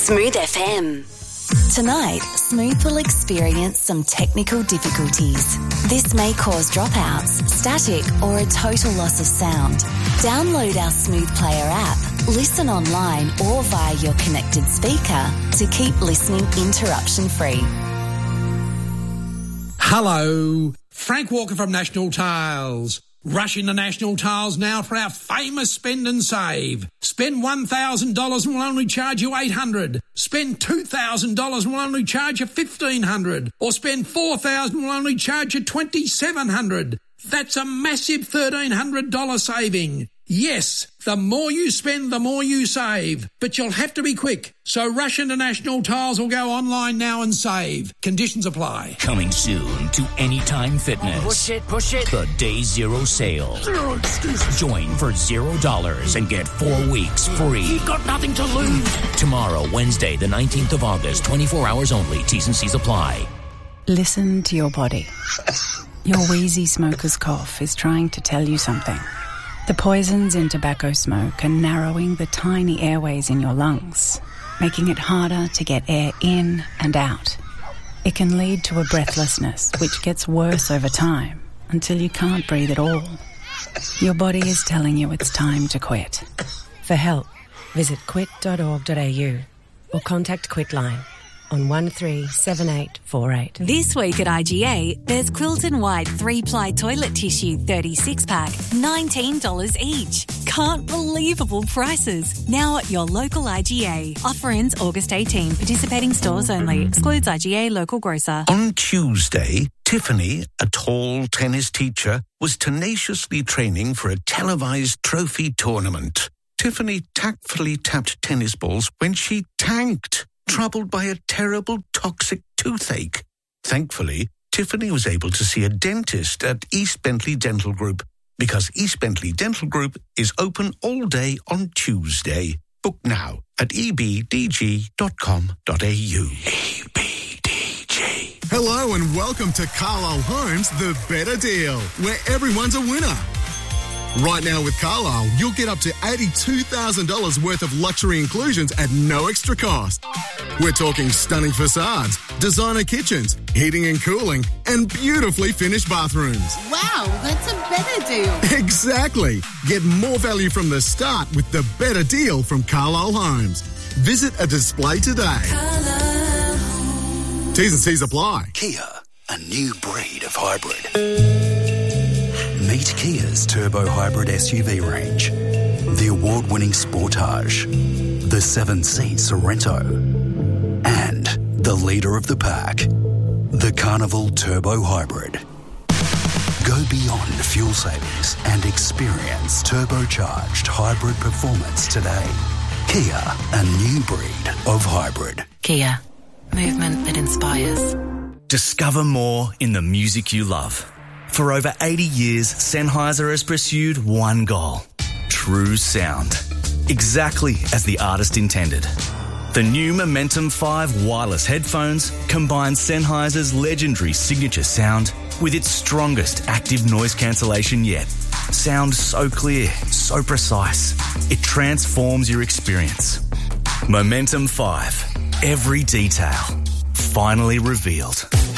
Smooth FM. Tonight, Smooth will experience some technical difficulties. This may cause dropouts, static, or a total loss of sound. Download our Smooth Player app, listen online or via your connected speaker to keep listening interruption-free. Hello, Frank Walker from National Tiles. Rush into National Tiles now for our famous spend and save. Spend $1,000 and we'll only charge you $800. Spend $2,000 and we'll only charge you $1,500. Or spend $4,000 and we'll only charge you $2,700. That's a massive $1,300 saving. Yes, the more you spend, the more you save. But you'll have to be quick. So rush into National Tiles or go online now and save. Conditions apply. Coming soon to Anytime Fitness. Push it. The Day Zero sale. Zero excuses. Join for $0 and get 4 weeks free. You've got nothing to lose. Tomorrow, Wednesday, the 19th of August, 24 hours only. T's and C's apply. Listen to your body. Your wheezy smoker's cough is trying to tell you something. The poisons in tobacco smoke are narrowing the tiny airways in your lungs, making it harder to get air in and out. It can lead to a breathlessness, which gets worse over time until you can't breathe at all. Your body is telling you it's time to quit. For help, visit quit.org.au or contact Quitline on 137848. This week at IGA, there's Quilton White 3-ply toilet tissue 36-pack, $19 each. Can't believable prices. Now at your local IGA. Offer ends August 18. Participating stores only. Excludes IGA local grocer. On Tuesday, Tiffany, a tall tennis teacher, was tenaciously training for a televised trophy tournament. Tiffany tactfully tapped tennis balls when she tanked, troubled by a terrible toxic toothache. Thankfully, Tiffany was able to see a dentist at East Bentley Dental Group because East Bentley Dental Group is open all day on Tuesday. Book now at ebdg.com.au. EBDG. Hello and welcome to Carlisle Homes, The Better Deal, where everyone's a winner. Right now with Carlisle, you'll get up to $82,000 worth of luxury inclusions at no extra cost. We're talking stunning facades, designer kitchens, heating and cooling, and beautifully finished bathrooms. Wow, that's a better deal. Exactly. Get more value from the start with the better deal from Carlisle Homes. Visit a display today. T's and C's apply. Kia, a new breed of hybrid. Meet Kia's turbo hybrid SUV range, the award-winning Sportage, the 7-seat Sorento, and the leader of the pack, the Carnival Turbo Hybrid. Go beyond fuel savings and experience turbocharged hybrid performance today. Kia, a new breed of hybrid. Kia, movement that inspires. Discover more in the music you love. For over 80 years, Sennheiser has pursued one goal: true sound. Exactly as the artist intended. The new Momentum 5 wireless headphones combine Sennheiser's legendary signature sound with its strongest active noise cancellation yet. Sound so clear, so precise, it transforms your experience. Momentum 5. Every detail finally revealed.